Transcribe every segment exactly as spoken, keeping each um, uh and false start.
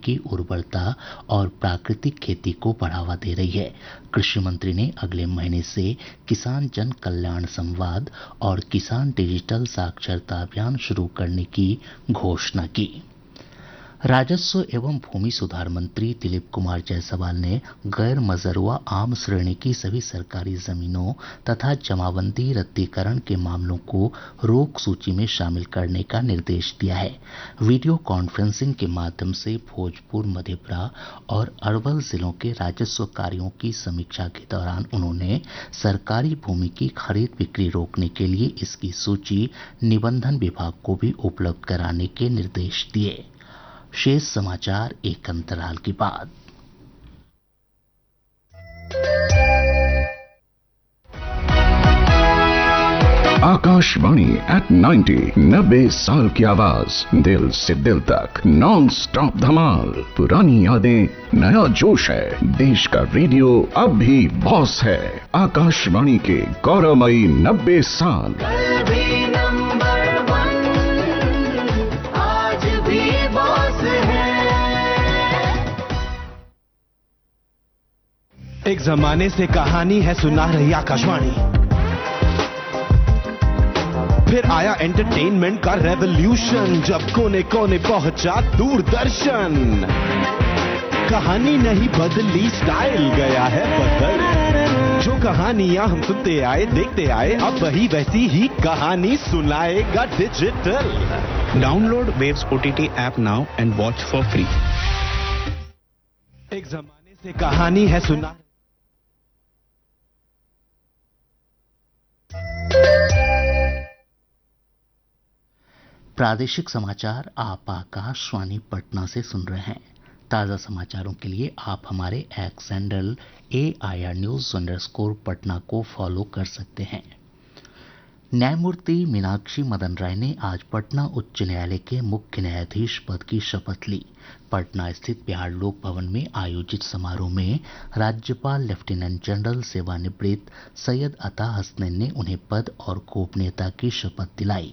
की उर्वरता और प्राकृतिक खेती को बढ़ावा दे रही है। कृषि मंत्री ने अगले महीने से किसान जन कल्याण संवाद और किसान डिजिटल साक्षरता अभियान शुरू करने की घोषणा की। राजस्व एवं भूमि सुधार मंत्री दिलीप कुमार जायसवाल ने गैर मजरूआ आम श्रेणी की सभी सरकारी जमीनों तथा जमाबंदी रद्दीकरण के मामलों को रोक सूची में शामिल करने का निर्देश दिया है। वीडियो कॉन्फ्रेंसिंग के माध्यम से भोजपुर, मधेपुरा और अरवल जिलों के राजस्व कार्यों की समीक्षा के दौरान उन्होंने सरकारी भूमि की खरीद बिक्री रोकने के लिए इसकी सूची निबंधन विभाग को भी उपलब्ध कराने के निर्देश दिए। शेष समाचार एक अंतराल के बाद। आकाशवाणी एट नाइन्टी, नब्बे साल की आवाज, दिल से दिल तक, नॉन स्टॉप धमाल। पुरानी यादें, नया जोश है। देश का रेडियो अब भी बॉस है। आकाशवाणी के गौरवमयी नब्बे साल। एक जमाने से कहानी है सुना रही आकाशवाणी, फिर आया एंटरटेनमेंट का रेवोल्यूशन, जब कोने कोने पहुंचा दूरदर्शन। कहानी नहीं बदली, स्टाइल गया है बदल। जो कहानियां हम सुनते आए, देखते आए, अब वही वैसी ही कहानी सुनाएगा digital. Download waves OTT app now and watch for free. एक जमाने से कहानी है सुना। प्रादेशिक समाचार आप आकाशवाणी पटना से सुन रहे हैं। ताज़ा समाचारों के लिए आप हमारे x handle A I R news underscore Patna को फॉलो कर सकते हैं। न्यायमूर्ति मीनाक्षी मदन राय ने आज पटना उच्च न्यायालय के मुख्य न्यायाधीश पद की शपथ ली। पटना स्थित बिहार लोक भवन में आयोजित समारोह में राज्यपाल लेफ्टिनेंट जनरल सेवानिवृत्त सैयद अता हसनैन ने उन्हें पद और गोपनीयता की शपथ दिलाई।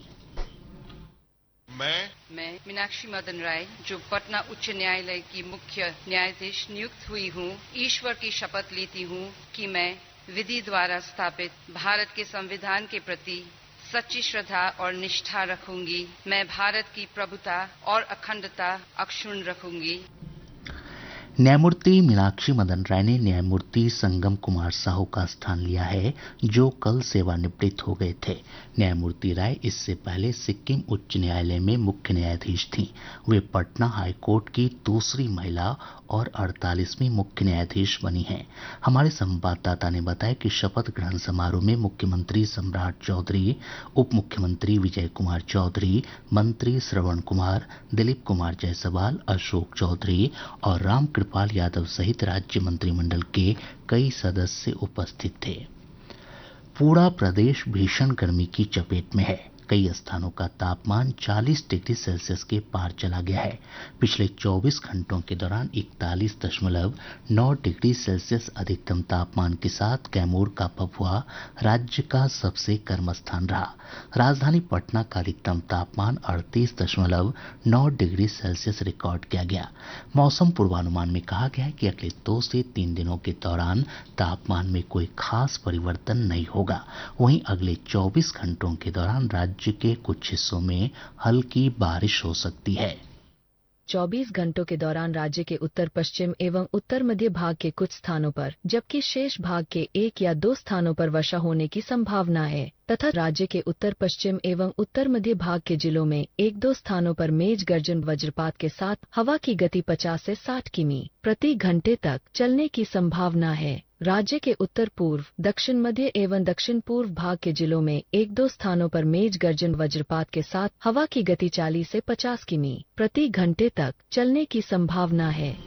मैं मैं मीनाक्षी मदन राय, जो पटना उच्च न्यायालय की मुख्य न्यायाधीश नियुक्त हुई हूँ, ईश्वर की शपथ लेती हूँ कि मैं विधि द्वारा स्थापित भारत के संविधान के प्रति सच्ची श्रद्धा और निष्ठा रखूंगी। मैं भारत की प्रभुता और अखंडता अक्षुण्ण रखूंगी। न्यायमूर्ति मीनाक्षी मदन राय ने न्यायमूर्ति संगम कुमार साहू का स्थान लिया है, जो कल सेवानिवृत्त हो गए थे। न्यायमूर्ति राय इससे पहले सिक्किम उच्च न्यायालय में मुख्य न्यायाधीश थीं। वे पटना हाईकोर्ट की दूसरी महिला और अड़तालीसवीं मुख्य न्यायाधीश बनी हैं। हमारे संवाददाता ने बताया कि शपथ ग्रहण समारोह में मुख्यमंत्री सम्राट चौधरी, उप मुख्यमंत्री विजय कुमार चौधरी, मंत्री श्रवण कुमार, दिलीप कुमार जायसवाल, अशोक चौधरी और राम कृपाल यादव सहित राज्य मंत्रिमंडल के कई सदस्य उपस्थित थे। पूरा प्रदेश भीषण गर्मी की चपेट में है। कई स्थानों का तापमान चालीस डिग्री सेल्सियस के पार चला गया है। पिछले चौबीस घंटों के दौरान इकतालीस दशमलव नौ डिग्री सेल्सियस अधिकतम तापमान के साथ कैमूर का भभुआ राज्य का सबसे गर्म स्थान रहा। राजधानी पटना का अधिकतम तापमान अड़तीस दशमलव नौ डिग्री सेल्सियस रिकॉर्ड किया गया। मौसम पूर्वानुमान में कहा गया है कि अगले दो से तीन दिनों के दौरान तापमान में कोई खास परिवर्तन नहीं होगा। वहीं अगले चौबीस घंटों के दौरान राज्य के कुछ हिस्सों में हल्की बारिश हो सकती है। चौबीस घंटों के दौरान राज्य के उत्तर पश्चिम एवं उत्तर मध्य भाग के कुछ स्थानों पर, जबकि शेष भाग के एक या दो स्थानों पर वर्षा होने की संभावना है तथा राज्य के उत्तर पश्चिम एवं उत्तर मध्य भाग के जिलों में एक दो स्थानों पर मेघ गर्जन वज्रपात के साथ हवा की गति पचास से साठ किमी प्रति घंटे तक चलने की संभावना है। राज्य के उत्तर पूर्व, दक्षिण मध्य एवं दक्षिण पूर्व भाग के जिलों में एक दो स्थानों पर मेघ गर्जन वज्रपात के साथ हवा की गति चालीस से पचास किमी प्रति घंटे तक चलने की संभावना है।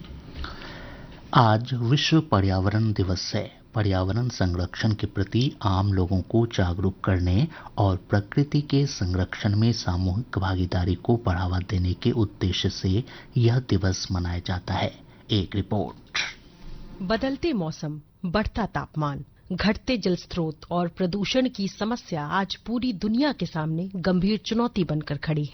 आज विश्व पर्यावरण दिवस है। पर्यावरण संरक्षण के प्रति आम लोगों को जागरूक करने और प्रकृति के संरक्षण में सामूहिक भागीदारी को बढ़ावा देने के उद्देश्य से यह दिवस मनाया जाता है। एक रिपोर्ट। बदलते मौसम, बढ़ता तापमान, घटते जल स्रोत और प्रदूषण की समस्या आज पूरी दुनिया के सामने गंभीर चुनौती बनकर खड़ी है।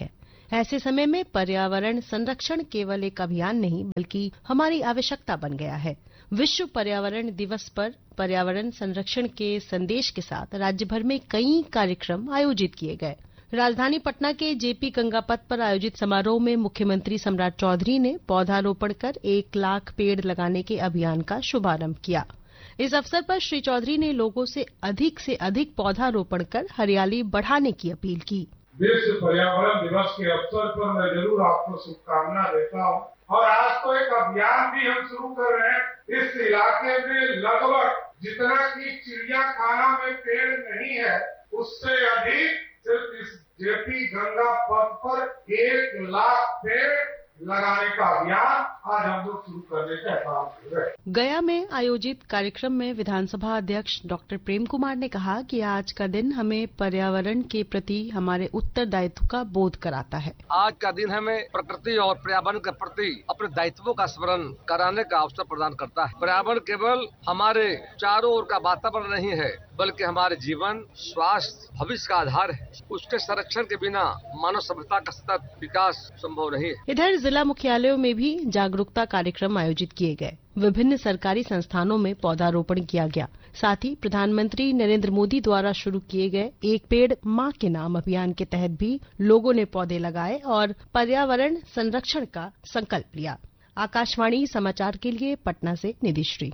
ऐसे समय में पर्यावरण संरक्षण केवल एक अभियान नहीं बल्कि हमारी आवश्यकता बन गया है। विश्व पर्यावरण दिवस पर पर्यावरण संरक्षण के संदेश के साथ राज्य भर में कई कार्यक्रम आयोजित किए गए। राजधानी पटना के जेपी गंगा पथ पर आयोजित समारोह में मुख्यमंत्री सम्राट चौधरी ने पौधारोपण कर एक लाख पेड़ लगाने के अभियान का शुभारंभ किया। इस अवसर पर श्री चौधरी ने लोगों से अधिक से अधिक पौधारोपण कर हरियाली बढ़ाने की अपील की। विश्व पर्यावरण दिवस के अवसर पर मैं जरूर आपको शुभकामना देता हूँ और आज तो एक अभियान भी हम शुरू कर रहे हैं। इस इलाके में लगभग जितना की चिड़िया खाना में पेड़ नहीं है उससे अधिक सिर्फ इस जेपी गंगा पथ पर एक लाख पेड़ लगाने का अभियान आज हम लोग शुरू करने का काम कर रहे हैं। गया में आयोजित कार्यक्रम में विधानसभा अध्यक्ष डॉक्टर प्रेम कुमार ने कहा कि आज का दिन हमें पर्यावरण के प्रति हमारे उत्तरदायित्व का बोध कराता है। आज का दिन हमें प्रकृति और पर्यावरण के प्रति अपने दायित्वों का स्मरण कराने का अवसर प्रदान करता है। पर्यावरण केवल हमारे चारों ओर का वातावरण नहीं है बल्कि हमारे जीवन, स्वास्थ्य, भविष्य का आधार है। उसके संरक्षण के बिना मानव सभ्यता का सतत विकास संभव नहीं है। इधर जिला मुख्यालयों में भी जागरूकता कार्यक्रम आयोजित किए गए। विभिन्न सरकारी संस्थानों में पौधारोपण किया गया। साथ ही प्रधानमंत्री नरेंद्र मोदी द्वारा शुरू किए गए एक पेड़ माँ के नाम अभियान के तहत भी लोगों ने पौधे लगाए और पर्यावरण संरक्षण का संकल्प लिया। आकाशवाणी समाचार के लिए पटना से निधिश्री।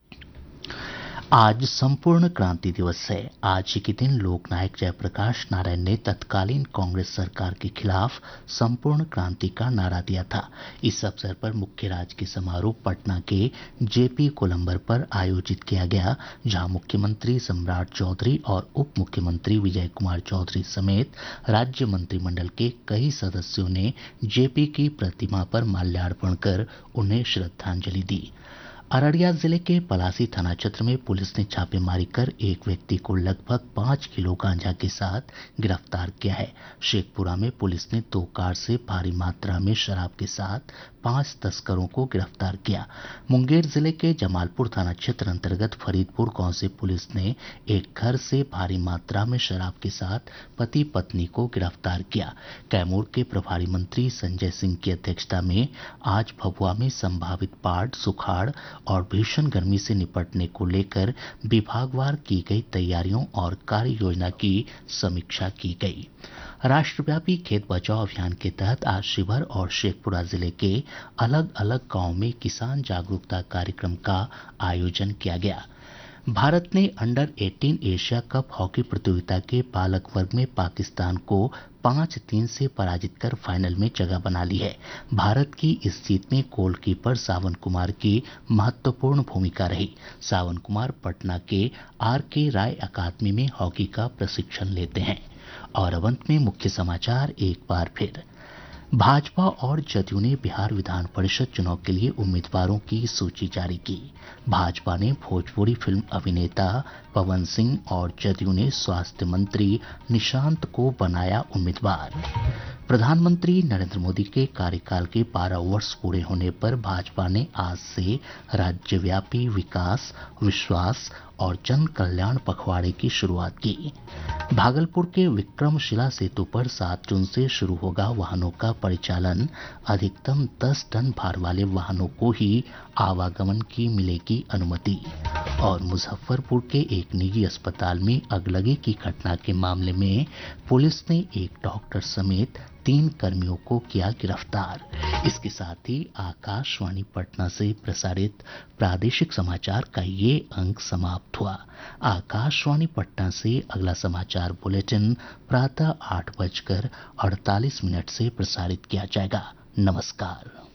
आज संपूर्ण क्रांति दिवस है। आज ही के दिन लोकनायक जयप्रकाश नारायण ने तत्कालीन कांग्रेस सरकार के खिलाफ संपूर्ण क्रांति का नारा दिया था। इस अवसर पर मुख्य राजकीय समारोह पटना के जेपी कोलंबर पर आयोजित किया गया, जहां मुख्यमंत्री सम्राट चौधरी और उप मुख्यमंत्री विजय कुमार चौधरी समेत राज्य मंत्रिमंडल के कई सदस्यों ने जेपी की प्रतिमा पर माल्यार्पण कर उन्हें श्रद्धांजलि दी। अररिया जिले के पलासी थाना क्षेत्र में पुलिस ने छापेमारी कर एक व्यक्ति को लगभग पाँच किलो गांजा के साथ गिरफ्तार किया है। शेखपुरा में पुलिस ने दो कार से भारी मात्रा में शराब के साथ पांच तस्करों को गिरफ्तार किया। मुंगेर जिले के जमालपुर थाना क्षेत्र अंतर्गत फरीदपुर गांव से पुलिस ने एक घर से भारी मात्रा में शराब के साथ पति पत्नी को गिरफ्तार किया। कैमूर के प्रभारी मंत्री संजय सिंह की अध्यक्षता में आज भभुआ में संभावित बाढ़, सुखाड़ और भीषण गर्मी से निपटने को लेकर विभागवार की गई तैयारियों और कार्य योजना की समीक्षा की गई। राष्ट्रव्यापी खेत बचाओ अभियान के तहत आज शिवहर और शेखपुरा जिले के अलग अलग गांवों में किसान जागरूकता कार्यक्रम का आयोजन किया गया। भारत ने अंडर अठारह एशिया कप हॉकी प्रतियोगिता के बालक वर्ग में पाकिस्तान को पाँच तीन से पराजित कर फाइनल में जगह बना ली है। भारत की इस जीत में गोलकीपर सावन कुमार की महत्वपूर्ण भूमिका रही। सावन कुमार पटना के आर के राय अकादमी में हॉकी का प्रशिक्षण लेते हैं। और अब अंत में मुख्य समाचार एक बार फिर। भाजपा और जदयू ने बिहार विधान परिषद चुनाव के लिए उम्मीदवारों की सूची जारी की। भाजपा ने भोजपुरी फिल्म अभिनेता पवन सिंह और जदयू ने स्वास्थ्य मंत्री निशांत को बनाया उम्मीदवार। प्रधानमंत्री नरेंद्र मोदी के कार्यकाल के बारह वर्ष पूरे होने पर भाजपा ने आज से राज्यव्यापी विकास, विश्वास और जन कल्याण पखवाड़े की शुरुआत की। भागलपुर के विक्रमशिला सेतु पर सात जून से शुरू होगा वाहनों का परिचालन। अधिकतम दस टन भार वाले वाहनों को ही आवागमन की मिलेगी अनुमति। और मुजफ्फरपुर के एक निजी अस्पताल में अगलगी की घटना के मामले में पुलिस ने एक डॉक्टर समेत तीन कर्मियों को किया गिरफ्तार। इसके साथ ही आकाशवाणी पटना से प्रसारित प्रादेशिक समाचार का ये अंक समाप्त हुआ। आकाशवाणी पटना से अगला समाचार बुलेटिन प्रातः आठ बजकर अड़तालीस मिनट से प्रसारित किया जाएगा। नमस्कार।